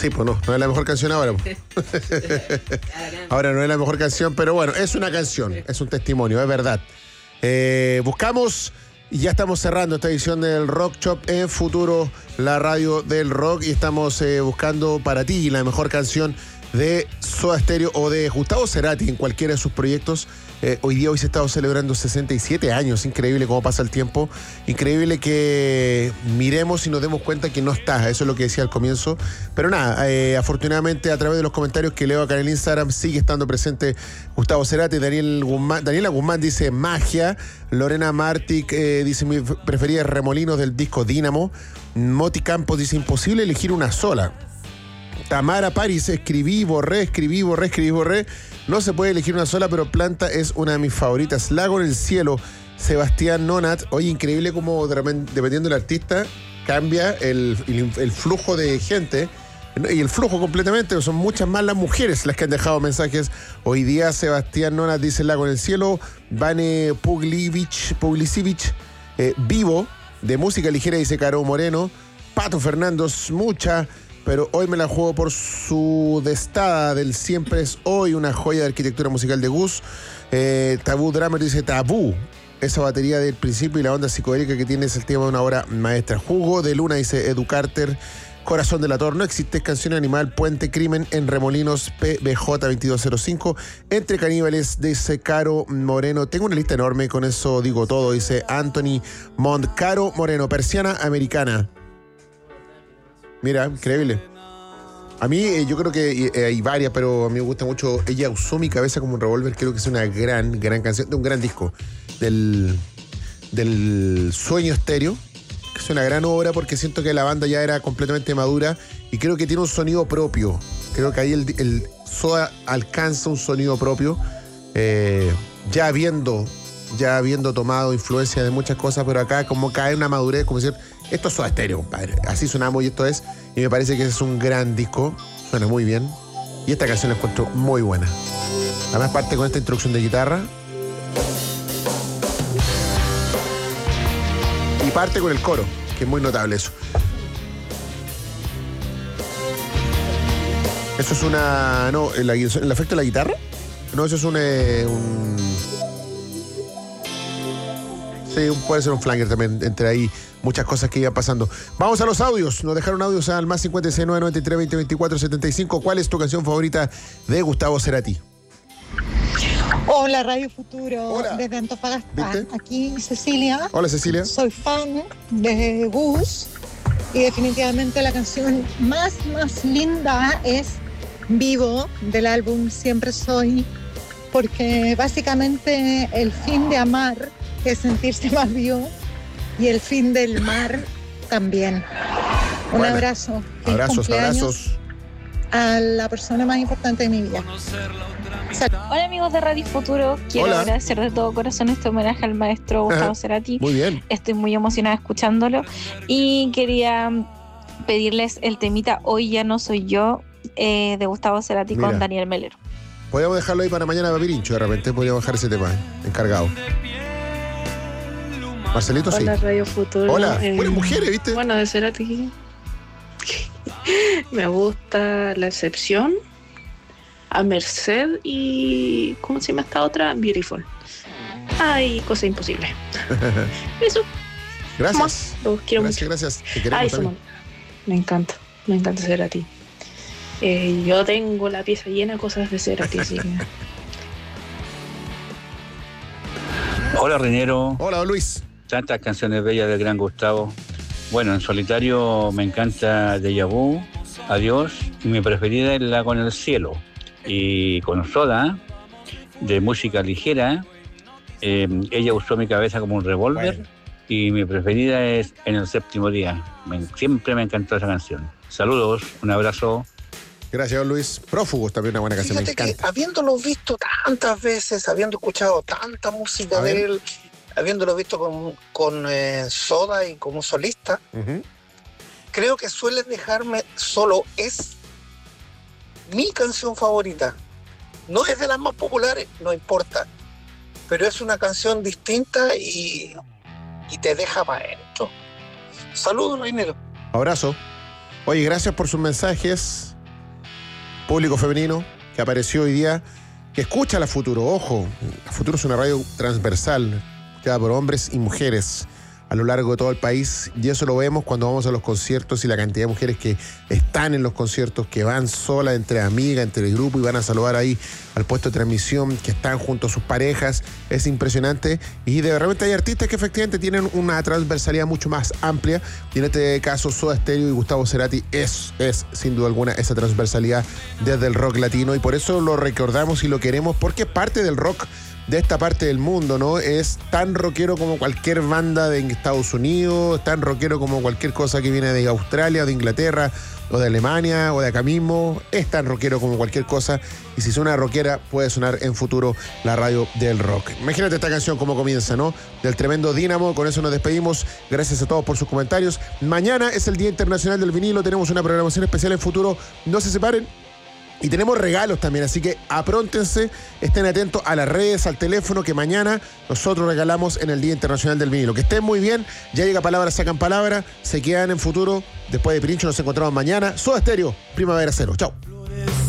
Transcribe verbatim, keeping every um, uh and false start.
Sí, pues no, no es la mejor canción ahora. Ahora no es la mejor canción, pero bueno, es una canción, es un testimonio, es verdad. Eh, buscamos y ya estamos cerrando esta edición del Rock Shop en Futuro, la radio del rock, y estamos eh, buscando para ti la mejor canción de Soda Stereo o de Gustavo Cerati en cualquiera de sus proyectos. Eh, hoy día hoy se está celebrando sesenta y siete años, increíble cómo pasa el tiempo, increíble que miremos y nos demos cuenta que no está, eso es lo que decía al comienzo, pero nada, eh, afortunadamente a través de los comentarios que leo acá en el Instagram sigue estando presente Gustavo Cerati. Daniel Guzmán, Daniela Guzmán dice magia, Lorena Martic eh, dice mi preferida es Remolinos del disco Dínamo, Moti Campos dice imposible elegir una sola. Tamara Paris, escribí, borré, escribí, borré, escribí, borré. No se puede elegir una sola, pero Planta es una de mis favoritas. Lago en el cielo, Sebastián Nonat. Oye, increíble cómo de repente, dependiendo del artista, cambia el, el, el flujo de gente. Y el flujo completamente, son muchas más las mujeres las que han dejado mensajes. Hoy día Sebastián Nonat dice Lago en el cielo. Vane Puglivich, Puglicivich, eh, Vivo, de música ligera, dice Caro Moreno. Pato Fernández, mucha. Pero hoy me la juego por su destada del Siempre es Hoy, una joya de arquitectura musical de Gus. Eh, Tabú Drummer dice Tabú, esa batería del principio y la onda psicodélica que tiene es el tema de una obra maestra. Jugo de Luna dice Edu Carter. Corazón del Ator, no existe canción animal. Puente Crimen en Remolinos, P B J veintidós cero cinco. Entre caníbales dice Caro Moreno. Tengo una lista enorme, con eso digo todo, dice Anthony Mont. Caro Moreno, Persiana Americana. Mira, increíble. A mí, eh, yo creo que eh, hay varias, pero a mí me gusta mucho. Ella usó mi cabeza como un revólver. Creo que es una gran, gran canción, de un gran disco. Del, del Sueño Estéreo. Que es una gran obra porque siento que la banda ya era completamente madura y creo que tiene un sonido propio. Creo que ahí el, el Soda alcanza un sonido propio. Eh, ya habiendo, ya habiendo tomado influencia de muchas cosas, pero acá como cae una madurez, como decir, esto es Soda Stereo, compadre. Así sonamos y esto es. Y me parece que es un gran disco. Suena muy bien. Y esta canción la encuentro muy buena. Además parte con esta introducción de guitarra. Y parte con el coro, que es muy notable eso. Eso es una... No, el, el efecto de la guitarra. No, eso es un... Eh, un sí, puede ser un flanger también, entre ahí muchas cosas que iban pasando. Vamos a los audios. Nos dejaron audios al más cincuenta y seis, nueve noventa y tres, veinte, veinticuatro, setenta y cinco. ¿Cuál es tu canción favorita de Gustavo Cerati? Hola, Radio Futuro. Hola. Desde Antofagasta. ¿Viste? Aquí Cecilia. Hola, Cecilia. Soy fan de Gus y definitivamente la canción más, más linda es Vivo, del álbum Siempre Soy, porque básicamente el fin de amar es sentirse más vivo y el fin del mar también. Un Bueno, abrazo. Feliz abrazos, cumpleaños abrazos. a la persona más importante de mi vida. Sal- Hola amigos de Radio Futuro, quiero Hola. agradecer de todo corazón este homenaje al maestro Gustavo Cerati. Muy bien. Estoy muy emocionada escuchándolo y quería pedirles el temita Hoy ya no soy yo eh, de Gustavo Cerati Mira. con Daniel Melero. Podríamos dejarlo ahí para mañana para Pirincho, de repente podríamos dejar ese tema encargado. Marcelito, sí. Hola, Radio Futuro. Hola. Eh, Buenas mujeres, ¿viste? Bueno, de Cerati me gusta La Excepción, A Merced y... ¿cómo se llama esta otra? Beautiful. Ay, Cosa Imposible. Eso. Gracias. Más. Los quiero Gracias, mucho. gracias. Te queremos Ay, también. Simón. Me encanta. Me encanta Cerati. Eh, yo tengo la pieza llena de cosas de Cerati, así que... Hola Rinero, Hola, don Luis. tantas canciones bellas del gran Gustavo. Bueno, en solitario me encanta Deja Vu, Adiós, y mi preferida es La con el cielo. Y con Soda, de música ligera, eh, ella usó mi cabeza como un revólver. Bueno. Y mi preferida es En el séptimo día. Me- siempre me encantó esa canción. Saludos, un abrazo. Gracias, don Luis. Prófugos también, una buena canción, me Fíjate que encanta. habiéndolo visto tantas veces, habiendo escuchado tanta música A ver. de él, habiéndolo visto con, con eh, Soda y como solista, Uh-huh. creo que suele dejarme solo. Es mi canción favorita. No es de las más populares, no importa, pero es una canción distinta y, y te deja para adentro. Saludos, Reinero. Abrazo. Oye, gracias por sus mensajes. público femenino que apareció hoy día, que escucha la Futuro. Ojo, la Futuro es una radio transversal, escuchada por hombres y mujeres a lo largo de todo el país, y eso lo vemos cuando vamos a los conciertos y la cantidad de mujeres que están en los conciertos, que van solas, entre amigas, entre el grupo, y van a saludar ahí al puesto de transmisión, que están junto a sus parejas. Es impresionante, y de repente hay artistas que efectivamente tienen una transversalidad mucho más amplia, y en este caso Soda Stereo y Gustavo Cerati es, es sin duda alguna esa transversalidad desde el rock latino, y por eso lo recordamos y lo queremos, porque es parte del rock de esta parte del mundo, ¿no? Es tan rockero como cualquier banda de Estados Unidos, tan rockero como cualquier cosa que viene de Australia o de Inglaterra o de Alemania o de acá mismo. Es tan rockero como cualquier cosa, y si suena rockera puede sonar en Futuro, la radio del rock. Imagínate esta canción como comienza, ¿no? Del tremendo Dínamo. Con eso nos despedimos. Gracias a todos por sus comentarios. Mañana es el Día Internacional del Vinilo. Tenemos una programación especial en Futuro. No se separen. Y tenemos regalos también, así que apróntense, estén atentos a las redes, al teléfono, que mañana nosotros regalamos en el Día Internacional del Vinilo. Que estén muy bien, ya llega Palabra Sacan Palabra, se quedan en Futuro. Después de Pirincho nos encontramos mañana. Soda Stereo, Primavera Cero. Chao.